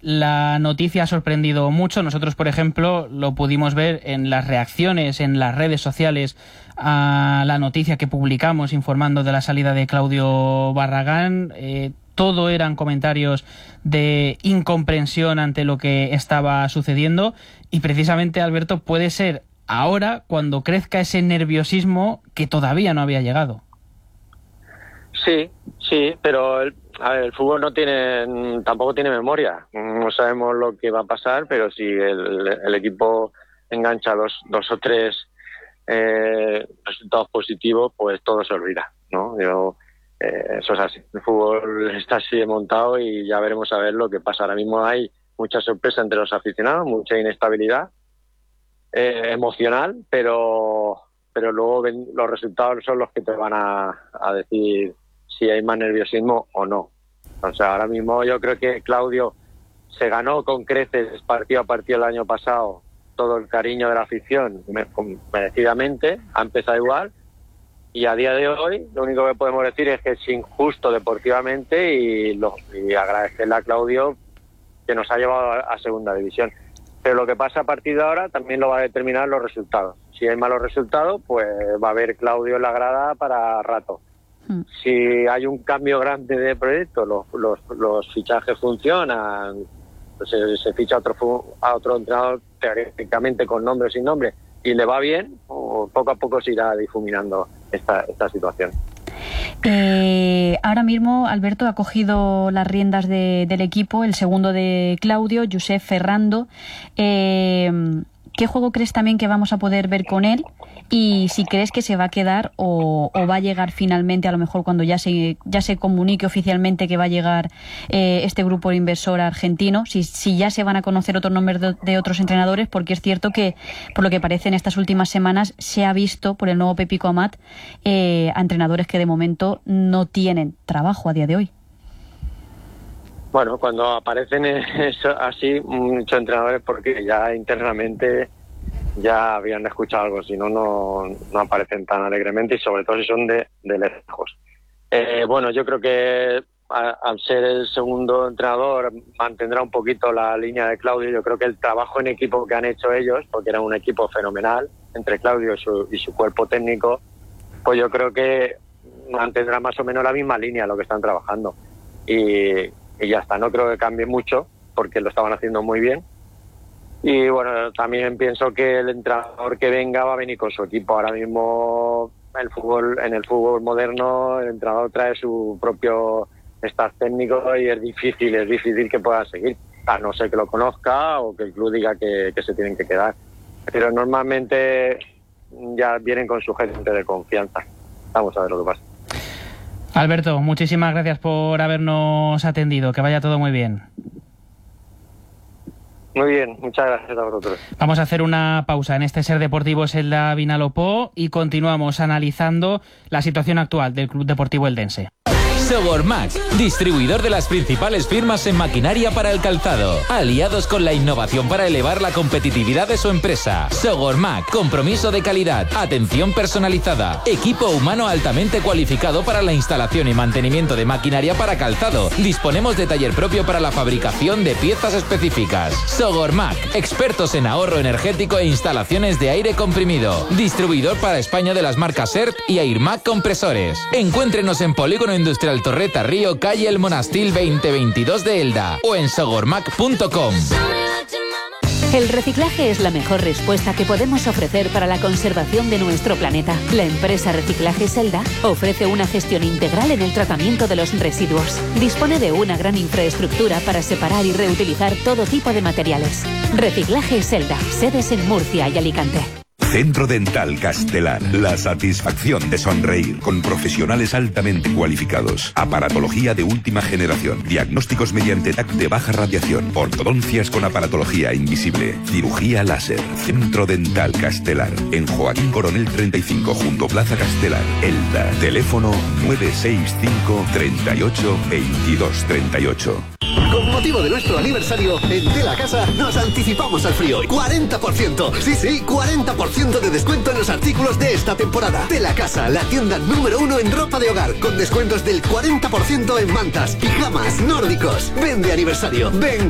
la noticia ha sorprendido mucho. Nosotros, por ejemplo, lo pudimos ver en las reacciones en las redes sociales a la noticia que publicamos informando de la salida de Claudio Barragán. Todo eran comentarios de incomprensión ante lo que estaba sucediendo y precisamente, Alberto, puede ser ahora cuando crezca ese nerviosismo que todavía no había llegado. Sí, pero el fútbol tampoco tiene memoria. No sabemos lo que va a pasar, pero si el equipo engancha dos o tres resultados positivos, pues todo se olvida, ¿no? Eso es así. El fútbol está así de montado y ya veremos a ver lo que pasa. Ahora mismo hay mucha sorpresa entre los aficionados, mucha inestabilidad emocional, pero luego los resultados son los que te van a decir si hay más nerviosismo o no. O sea, ahora mismo yo creo que Claudio se ganó con creces partido a partido el año pasado todo el cariño de la afición merecidamente, ha empezado igual. Y a día de hoy lo único que podemos decir es que es injusto deportivamente y agradecerle a Claudio que nos ha llevado a segunda división. Pero lo que pasa a partir de ahora también lo va a determinar los resultados. Si hay malos resultados, pues va a haber Claudio en la grada para rato. Si hay un cambio grande de proyecto, los fichajes funcionan, pues se ficha a otro entrenador teóricamente con nombre o sin nombre y le va bien, o poco a poco se irá difuminando esta situación. Ahora mismo Alberto ha cogido las riendas del equipo, el segundo de Claudio, Josep Ferrando. ¿Qué juego crees también que vamos a poder ver con él? Y si crees que se va a quedar o va a llegar finalmente, a lo mejor cuando ya se comunique oficialmente que va a llegar este grupo inversor argentino, si ya se van a conocer otros nombres de otros entrenadores, porque es cierto que, por lo que parece en estas últimas semanas, se ha visto por el nuevo Pepico Amat a entrenadores que de momento no tienen trabajo a día de hoy. Bueno, cuando aparecen así muchos entrenadores, porque ya internamente ya habían escuchado algo, si no aparecen tan alegremente y sobre todo si son de lejos. Bueno, yo creo que al ser el segundo entrenador mantendrá un poquito la línea de Claudio. Yo creo que el trabajo en equipo que han hecho ellos, porque era un equipo fenomenal entre Claudio y su cuerpo técnico, pues yo creo que mantendrá más o menos la misma línea lo que están trabajando y ya está. No creo que cambie mucho porque lo estaban haciendo muy bien. Y bueno, también pienso que el entrenador que venga va a venir con su equipo. Ahora mismo en el fútbol moderno el entrenador trae su propio staff técnico y es difícil que pueda seguir, a no ser que lo conozca o que el club diga que se tienen que quedar. Pero normalmente ya vienen con su gente de confianza. Vamos a ver lo que pasa. Alberto, muchísimas gracias por habernos atendido. Que vaya todo muy bien. Muy bien, muchas gracias a vosotros. Vamos a hacer una pausa en este Ser Deportivo Elda Vinalopó y continuamos analizando la situación actual del Club Deportivo Eldense. Sogormac, distribuidor de las principales firmas en maquinaria para el calzado, aliados con la innovación para elevar la competitividad de su empresa. Sogormac, compromiso de calidad, atención personalizada, equipo humano altamente cualificado para la instalación y mantenimiento de maquinaria para calzado. Disponemos de taller propio para la fabricación de piezas específicas. Sogormac, expertos en ahorro energético e instalaciones de aire comprimido. Distribuidor para España de las marcas ERT y Airmac Compresores. Encuéntrenos en Polígono Industrial Torreta Río, calle El Monastil 2022 de Elda o en sogormac.com. El reciclaje es la mejor respuesta que podemos ofrecer para la conservación de nuestro planeta. La empresa Reciclajes Elda ofrece una gestión integral en el tratamiento de los residuos. Dispone de una gran infraestructura para separar y reutilizar todo tipo de materiales. Reciclajes Elda, sedes en Murcia y Alicante. Centro Dental Castelar. La satisfacción de sonreír con profesionales altamente cualificados. Aparatología de última generación. Diagnósticos mediante TAC de baja radiación. Ortodoncias con aparatología invisible. Cirugía láser. Centro Dental Castelar. En Joaquín Coronel 35 junto Plaza Castelar. Elda. Teléfono 965 38 22 38. Con motivo de nuestro aniversario, en De La Casa nos anticipamos al frío. 40%, sí, 40% de descuento en los artículos de esta temporada. De La Casa, la tienda número 1 en ropa de hogar, con descuentos del 40% en mantas, pijamas, nórdicos. Ven de aniversario, ven